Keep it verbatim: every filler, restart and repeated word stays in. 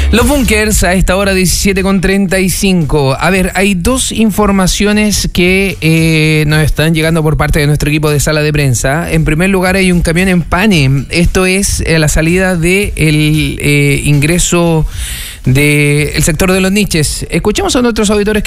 Los bunkers a esta hora diecisiete con treinta y cinco. A ver, hay dos informaciones que eh, nos están llegando por parte de nuestro equipo de sala de prensa. En primer lugar, hay un camión en Pane. Esto es eh, la salida del de eh, ingreso del sector de los niches. Escuchemos a nuestros auditores que